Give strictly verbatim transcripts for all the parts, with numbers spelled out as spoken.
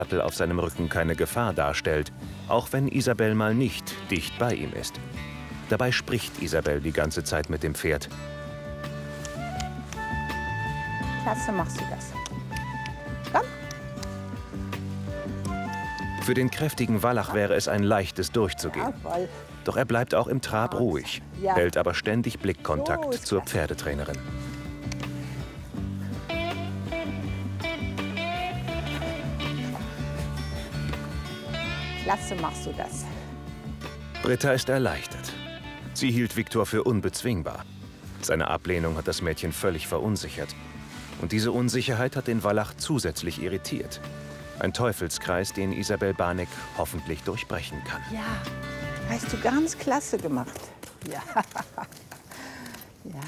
Sattel auf seinem Rücken keine Gefahr darstellt, auch wenn Isabel mal nicht dicht bei ihm ist. Dabei spricht Isabel die ganze Zeit mit dem Pferd. Klasse, machst du das. Komm. Für den kräftigen Wallach wäre es ein leichtes durchzugehen. Jawohl. Doch er bleibt auch im Trab ruhig, Ja. hält aber ständig Blickkontakt So ist zur das. Pferdetrainerin. Klasse, machst du das. Britta ist erleichtert. Sie hielt Viktor für unbezwingbar. Seine Ablehnung hat das Mädchen völlig verunsichert. Und diese Unsicherheit hat den Wallach zusätzlich irritiert. Ein Teufelskreis, den Isabel Barneck hoffentlich durchbrechen kann. Ja, hast du ganz klasse gemacht. Ja. Ja.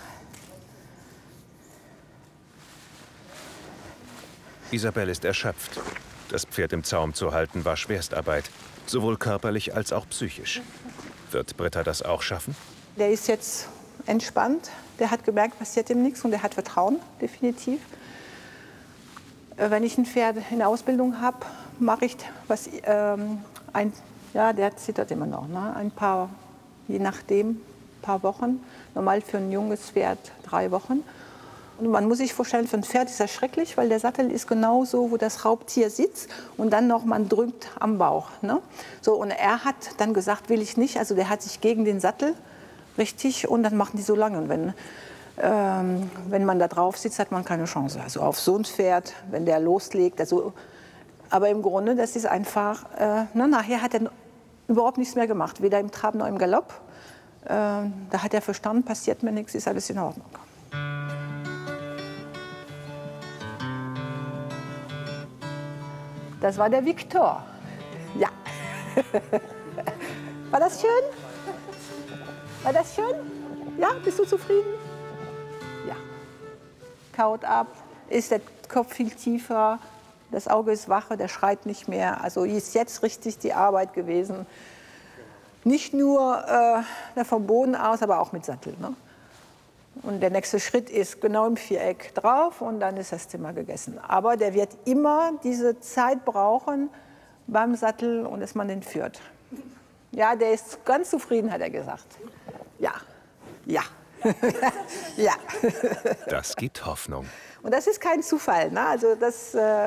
Isabel ist erschöpft. Das Pferd im Zaum zu halten war Schwerstarbeit, sowohl körperlich als auch psychisch. Wird Britta das auch schaffen? Der ist jetzt entspannt. Der hat gemerkt, passiert ihm nichts und der hat Vertrauen, definitiv. Äh, Wenn ich ein Pferd in der Ausbildung habe, mache ich was, ähm, ein, ja, der zittert immer noch, ne? Ein paar, je nachdem, paar Wochen. Normal für ein junges Pferd drei Wochen. Und man muss sich vorstellen, für ein Pferd ist das schrecklich, weil der Sattel ist genau so, wo das Raubtier sitzt und dann noch, man drückt am Bauch. Ne? So, und er hat dann gesagt, will ich nicht. Also der hat sich gegen den Sattel richtig und dann machen die so lange. Und wenn, ähm, wenn man da drauf sitzt, hat man keine Chance. Also auf so ein Pferd, wenn der loslegt. Also, aber im Grunde, das ist einfach, äh, na, nachher hat er überhaupt nichts mehr gemacht. Weder im Trab noch im Galopp. Äh, da hat er verstanden, passiert mir nichts, ist alles in Ordnung. Das war der Viktor. Ja. War das schön? War das schön? Ja, bist du zufrieden? Ja. Kaut ab, ist der Kopf viel tiefer, das Auge ist wacher, der schreit nicht mehr. Also ist jetzt richtig die Arbeit gewesen. Nicht nur äh, vom Boden aus, aber auch mit Sattel. Ne? Und der nächste Schritt ist genau im Viereck drauf und dann ist das Thema gegessen. Aber der wird immer diese Zeit brauchen beim Sattel und dass man den führt. Ja, der ist ganz zufrieden, hat er gesagt. Ja, ja, ja. Das gibt Hoffnung. Und das ist kein Zufall. Ne? Also das, äh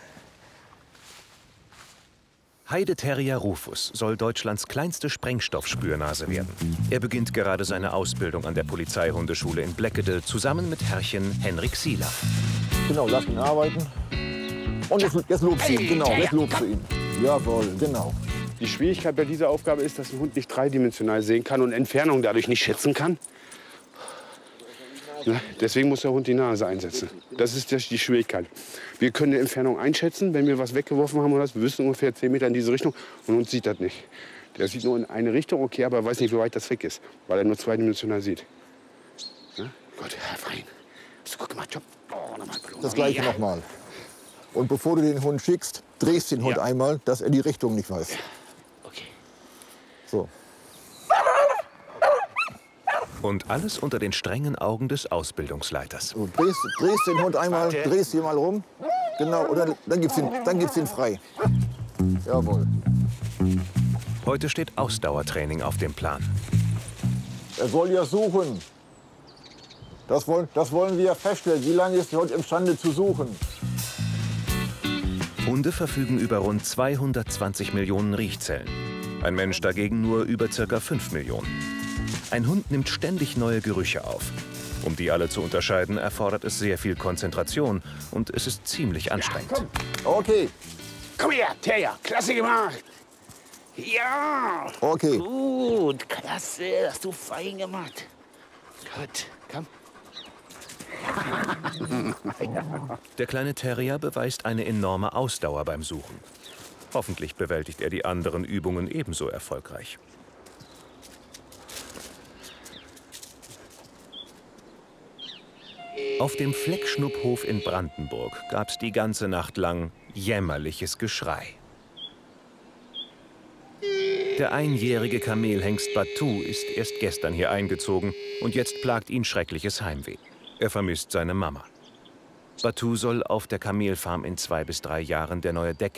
Heideterrier Rufus soll Deutschlands kleinste Sprengstoffspürnase werden. Er beginnt gerade seine Ausbildung an der Polizeihundeschule in Bleckede zusammen mit Herrchen Henrik Sieler. Genau, lass ihn arbeiten. Und jetzt, jetzt lobst du ihn, genau, jetzt lobst du ihn. Jawohl, genau. Die Schwierigkeit bei dieser Aufgabe ist, dass ein Hund nicht dreidimensional sehen kann und Entfernung dadurch nicht schätzen kann. Ne? Deswegen muss der Hund die Nase einsetzen. Das ist die Schwierigkeit. Wir können die Entfernung einschätzen, wenn wir was weggeworfen haben oder was. Wir wissen ungefähr zehn Meter in diese Richtung und der Hund sieht das nicht. Der sieht nur in eine Richtung, okay, aber er weiß nicht, wie weit das weg ist, weil er nur zweidimensional sieht. Ne? Gott, Herr Fein. Hast du gut gemacht, Job? Oh, noch mal, Das gleiche ja. nochmal. Und bevor du den Hund schickst, drehst den Hund Ja. einmal, dass er die Richtung nicht weiß. Okay. So. Und alles unter den strengen Augen des Ausbildungsleiters. Du drehst, drehst den Hund einmal, Warte. drehst ihn mal rum. Genau, und dann, dann gibst du ihn, dann gibst du ihn frei. Jawohl. Heute steht Ausdauertraining auf dem Plan. Er soll ja suchen. Das wollen, das wollen wir feststellen. Wie lange ist der Hund imstande zu suchen? Hunde verfügen über rund zweihundertzwanzig Millionen Riechzellen. Ein Mensch dagegen nur über ca. fünf Millionen. Ein Hund nimmt ständig neue Gerüche auf. Um die alle zu unterscheiden, erfordert es sehr viel Konzentration und es ist ziemlich anstrengend. Okay, Komm her, Terrier, klasse gemacht. Ja, okay. gut, klasse, hast du fein gemacht. Gut, komm. Der kleine Terrier beweist eine enorme Ausdauer beim Suchen. Hoffentlich bewältigt er die anderen Übungen ebenso erfolgreich. Auf dem Fleckschnupphof in Brandenburg gab es die ganze Nacht lang jämmerliches Geschrei. Der einjährige Kamelhengst Batu ist erst gestern hier eingezogen und jetzt plagt ihn schreckliches Heimweh. Er vermisst seine Mama. Batu soll auf der Kamelfarm in zwei bis drei Jahren der neue Deck